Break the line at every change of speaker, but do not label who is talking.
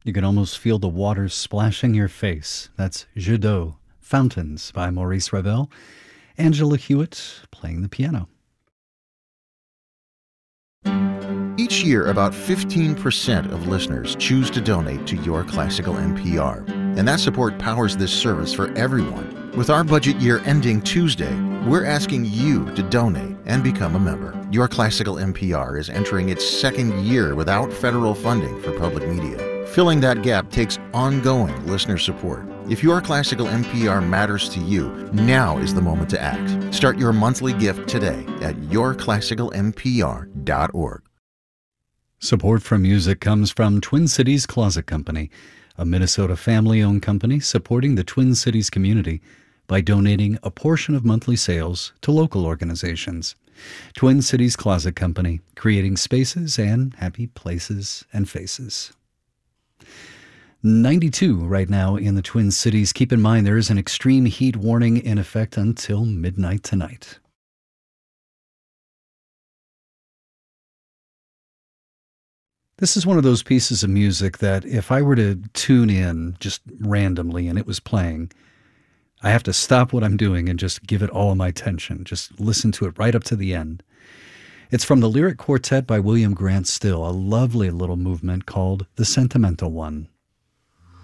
You can almost feel the water splashing your face. That's Jeux d'eau, Fountains by Maurice Ravel. Angela Hewitt playing the piano.
Each year, about 15% of listeners choose to donate to Your Classical NPR, and that support powers this service for everyone. With our budget year ending Tuesday, we're asking you to donate and become a member. Your Classical NPR is entering its second year without federal funding for public media. Filling that gap takes ongoing listener support. If Your Classical NPR matters to you, now is the moment to act. Start your monthly gift today at yourclassicalnpr.org.
Support for music comes from Twin Cities Closet Company, a Minnesota family-owned company supporting the Twin Cities community by donating a portion of monthly sales to local organizations. Twin Cities Closet Company, creating spaces and happy places and faces. 92 right now in the Twin Cities. Keep in mind there is an extreme heat warning in effect until midnight tonight. This is one of those pieces of music that if I were to tune in just randomly and it was playing, I have to stop what I'm doing and just give it all of my attention. Just listen to it right up to the end. It's from the Lyric Quartet by William Grant Still, a lovely little movement called The Sentimental One.